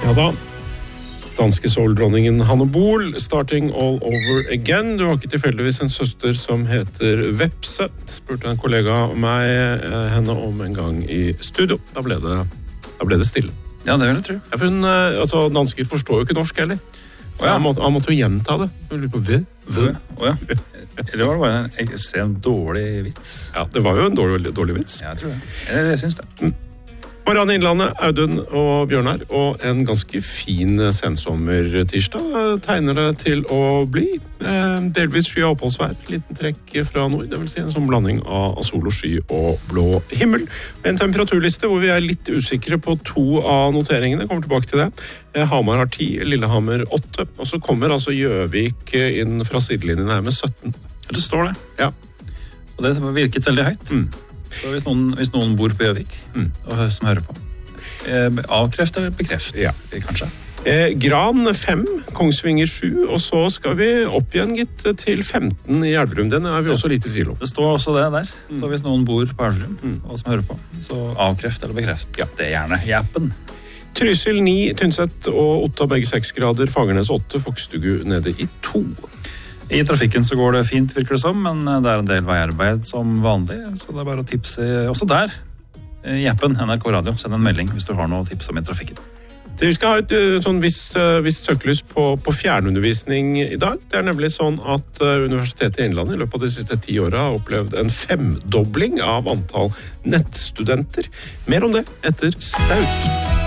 Ja da, danske soul-dronningen Hanne Bol, starting all over again. Du har ikke tilfeldigvis en søster som heter Vepse, spurte en kollega av meg henne om en gang i studio. Da ble det stille. Ja, det vil jeg tro. Ja, for dansker forstår jo ikke norsk heller. Så han måtte jo gjenta det. Jeg lurer på Åja. Eller var det bare en ekstremt dårlig vits? Ja, det var jo en dårlig vits. Ja, jeg tror det. Eller jeg synes det. Marianne Innlandet, Audun og Bjørnar, og en ganske fin sensommer-tirsdag tegner det til å bli. Delvis sky og oppholdsvær, liten trekk fra nord, det vil si en sånn blanding av sol og sky og blå himmel. En temperaturliste hvor vi er litt usikre på 2 av noteringene, kommer tilbake til det. Hamar har 10, Lillehammer 8, og så kommer altså Gjøvik inn fra sidelinjen her med 17. Det står det. Ja. Og det virket veldig høyt. Så hvis noen bor på Gjøvik, og som hører på, avkreft eller bekreft, kanskje? Gran 5, Kongsvinger 7, og så skal vi opp igjen gitt til 15 i Elverum. Den er vi også litt i tvil om. Det står også det der. Så hvis noen bor på Elverum, og som hører på, så avkreft eller bekreft. Ja, det er gjerne i appen. Trysil 9, Tynset og Otta begge 6 grader, Fagernes 8, Fokstugu nede i 2. I trafikken så går det fint, virker det som, men det er en del veiarbeid som vanlig, så det er bare å tipse også der. I appen NRK Radio, send en melding hvis du har noe tips om i trafikken. Vi skal ha et sånn visst søkelys på fjernundervisning i dag. Det er nemlig sånn at Universitetet i Innlandet i løpet av de siste 10 årene har opplevd en 5-dobling av antall nettstudenter. Mer om det etter Staut.